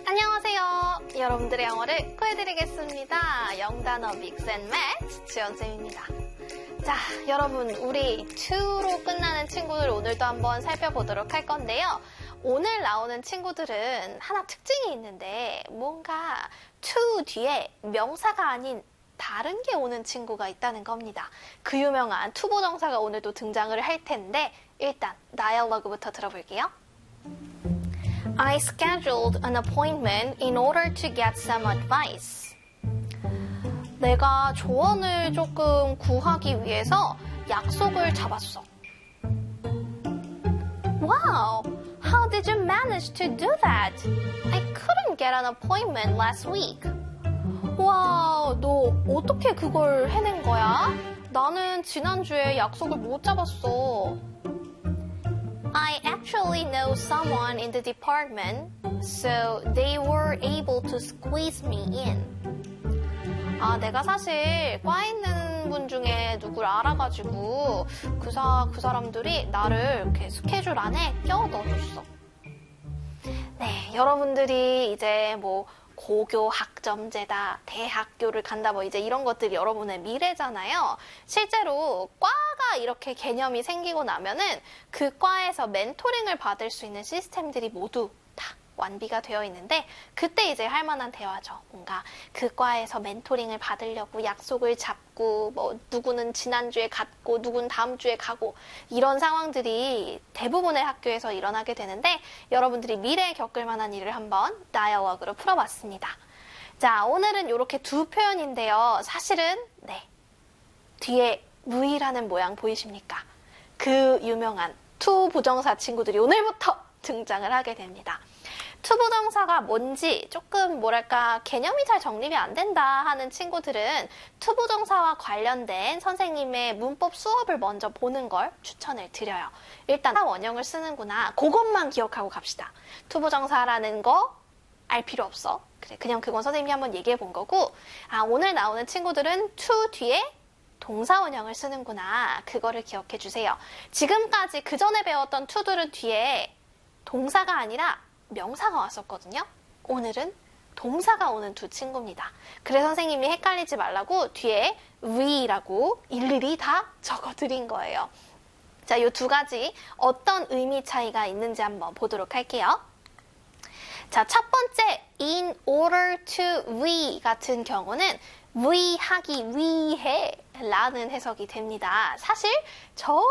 안녕하세요. 여러분들의 영어를 구해드리겠습니다. 영단어 믹스 앤 매치 지연쌤입니다. 자, 여러분 우리 to로 끝나는 친구들 오늘도 한번 살펴보도록 할 건데요. 오늘 나오는 친구들은 하나 특징이 있는데 뭔가 to 뒤에 명사가 아닌 다른 게 오는 친구가 있다는 겁니다. 그 유명한 투보정사가 오늘도 등장을 할 텐데 일단 다이얼로그부터 들어볼게요. I scheduled an appointment in order to get some advice. 내가 조언을 조금 구하기 위해서 약속을 잡았어. Wow, how did you manage to do that? I couldn't get an appointment last week. 와, 너 어떻게 그걸 해낸 거야? 나는 지난주에 약속을 못 잡았어. I actually know someone in the department, so they were able to squeeze me in. 아, 내가 사실 과에 있는 분 중에 누굴 알아가지고 그 사람들이 나를 이렇게 스케줄 안에 껴 넣어줬어. 네, 여러분들이 이제 뭐 고교 학점제다, 대학교를 간다, 뭐 이제 이런 것들이 여러분의 미래잖아요. 실제로 과가 이렇게 개념이 생기고 나면은 그 과에서 멘토링을 받을 수 있는 시스템들이 모두 다 완비가 되어 있는데 그때 이제 할 만한 대화죠. 뭔가 그 과에서 멘토링을 받으려고 약속을 잡고 뭐 누구는 지난주에 갔고 누구는 다음 주에 가고 이런 상황들이 대부분의 학교에서 일어나게 되는데 여러분들이 미래에 겪을 만한 일을 한번 다이얼로그로 풀어봤습니다. 자, 오늘은 이렇게 두 표현인데요. 사실은 뒤에 V라는 모양 보이십니까? 그 유명한 to 부정사 친구들이 오늘부터 등장을 하게 됩니다. to 부정사가 뭔지 조금 뭐랄까 개념이 잘 정립이 안 된다 하는 친구들은 to 부정사와 관련된 선생님의 문법 수업을 먼저 보는 걸 추천을 드려요. 일단 원형을 쓰는구나 그것만 기억하고 갑시다. to 부정사라는 거 알 필요 없어. 그래, 그냥 그건 선생님이 한번 얘기해 본 거고 오늘 나오는 친구들은 to 뒤에 동사 원형을 쓰는구나 그거를 기억해 주세요. 지금까지 그 전에 배웠던 to들은 뒤에 동사가 아니라 명사가 왔었거든요. 오늘은 동사가 오는 두 친구입니다. 그래서 선생님이 헷갈리지 말라고 뒤에 we라고 일일이 다 적어드린 거예요. 자, 이 두 가지 어떤 의미 차이가 있는지 한번 보도록 할게요. 자, 첫 번째 in order to we 같은 경우는 we 하기 위해 라는 해석이 됩니다. 사실 정말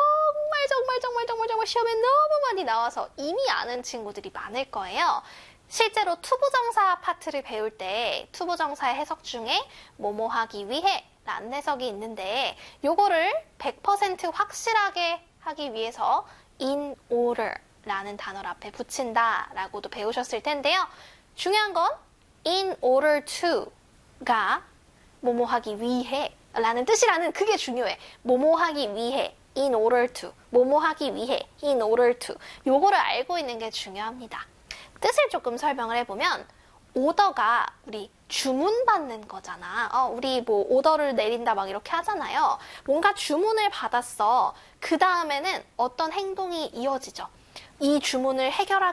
시험에 너무 많이 나와서 이미 아는 친구들이 많을 거예요. 실제로 투부정사 파트를 배울 때 투부정사의 해석 중에 뭐뭐 하기 위해 라는 해석이 있는데 요거를 100% 확실하게 하기 위해서 in order 라는 단어를 앞에 붙인다 라고도 배우셨을 텐데요. 중요한 건 in order to가 뭐뭐 하기 위해 라는 뜻이라는 그게 중요해. 뭐뭐 하기 위해 in order to 뭐뭐 하기 위해 in order to 요거를 알고 있는 게 중요합니다. 뜻을 조금 설명을 해보면 오더가 우리 주문받는 거잖아. 우리 뭐 오더를 내린다 막 이렇게 하잖아요. 뭔가 주문을 받았어. 그 다음에는 어떤 행동이 이어지죠. 이 주문을 해결하기